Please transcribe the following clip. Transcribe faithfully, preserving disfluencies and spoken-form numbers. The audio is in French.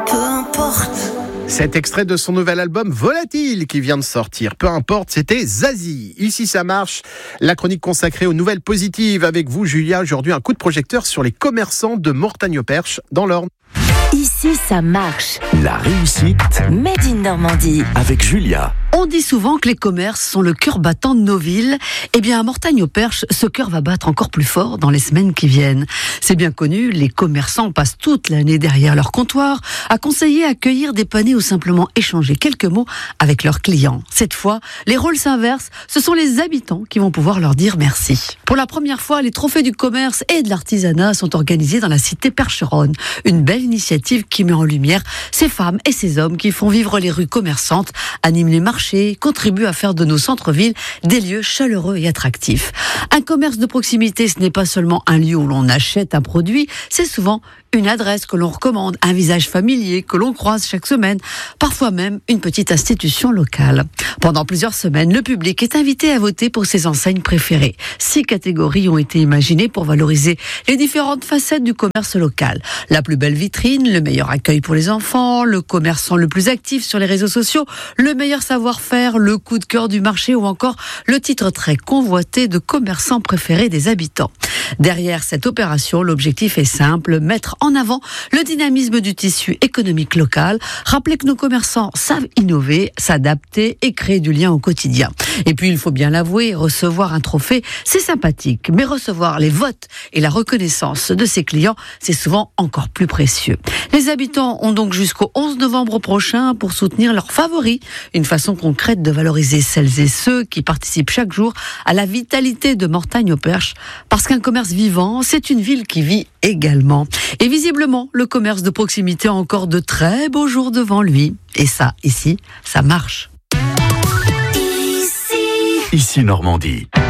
peu importe. Cet extrait de son nouvel album Volatile qui vient de sortir. Peu importe, c'était Zazie. Ici ça marche, la chronique consacrée aux nouvelles positives avec vous Julia. Aujourd'hui un coup de projecteur sur les commerçants de Mortagne-au-Perche dans l'Orne. Ici ça marche. La réussite Made in Normandie. avec Julia. On dit souvent que les commerces sont le cœur battant de nos villes. Eh bien, à Mortagne-au-Perche, ce cœur va battre encore plus fort dans les semaines qui viennent. C'est bien connu, les commerçants passent toute l'année derrière leur comptoir à conseiller, accueillir, dépanner ou simplement échanger quelques mots avec leurs clients. Cette fois, les rôles s'inversent. Ce sont les habitants qui vont pouvoir leur dire merci. Pour la première fois, les trophées du commerce et de l'artisanat sont organisés dans la cité percheronne. Une belle initiative qui met en lumière ces femmes et ces hommes qui font vivre les rues commerçantes, animent les marchés, contribue à faire de nos centres-villes des lieux chaleureux et attractifs. Un commerce de proximité, ce n'est pas seulement un lieu où l'on achète un produit, c'est souvent une adresse que l'on recommande, un visage familier que l'on croise chaque semaine, parfois même une petite institution locale. Pendant plusieurs semaines, le public est invité à voter pour ses enseignes préférées. Six catégories ont été imaginées pour valoriser les différentes facettes du commerce local. La plus belle vitrine, le meilleur accueil pour les enfants, le commerçant le plus actif sur les réseaux sociaux, le meilleur savoir-faire, le coup de cœur du marché ou encore le titre très convoité de commerçant préféré des habitants. Derrière cette opération, l'objectif est simple, mettre en avant le dynamisme du tissu économique local, rappeler que nos commerçants savent innover, s'adapter et créer du lien au quotidien. Et puis, il faut bien l'avouer, recevoir un trophée, c'est sympathique, mais recevoir les votes et la reconnaissance de ses clients, c'est souvent encore plus précieux. Les habitants ont donc jusqu'au onze novembre prochain pour soutenir leurs favoris, une façon concrète de valoriser celles et ceux qui participent chaque jour à la vitalité de Mortagne-au-Perche, parce qu'un commerce vivant, c'est une ville qui vit également. Et visiblement, le commerce de proximité a encore de très beaux jours devant lui. Et ça, ici, ça marche. Ici Ici Normandie.